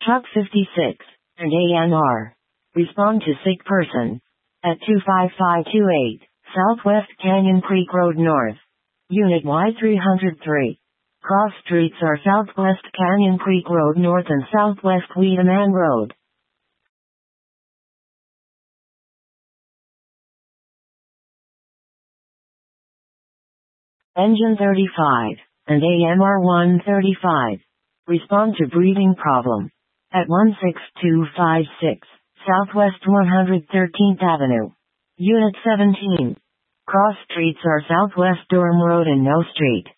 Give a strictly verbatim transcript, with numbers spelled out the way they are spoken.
Truck fifty-six, and A M R. Respond to sick person. At two five five two eight, Southwest Canyon Creek Road North. Unit Y three oh three. Cross streets are Southwest Canyon Creek Road North and Southwest Wiedemann Road. Engine thirty-five, and A M R one thirty-five. Respond to breathing problem. At one six two five six, Southwest one hundred thirteenth Avenue. Unit seventeen. Cross streets are Southwest Durham Road and No Street.